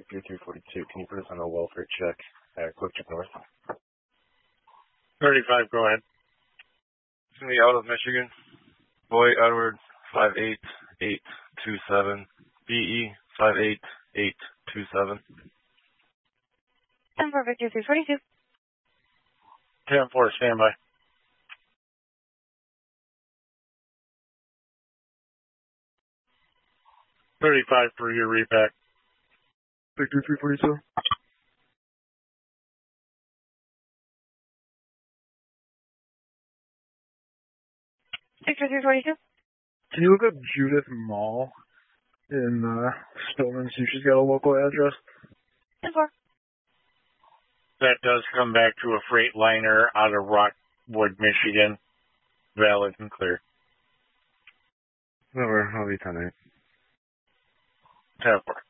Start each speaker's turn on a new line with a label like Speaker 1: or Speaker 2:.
Speaker 1: 3342. Can you put us on a welfare check at Quick Trip North?
Speaker 2: 35, go ahead.
Speaker 3: It's going to be out of Michigan. Boy Edward 58827. BE 58827.
Speaker 4: 10-4, Victor 342.
Speaker 2: 10-4, standby. $35 for your repack.
Speaker 1: Victor 342.
Speaker 4: Victor 342.
Speaker 5: Can you look up Judith Mall in Stillman, see if she's got a local address?
Speaker 4: 10-4.
Speaker 2: That does come back to a freight liner out of Rockwood, Michigan. Valid and clear.
Speaker 1: Over. I'll be 10-8.
Speaker 2: 10-4.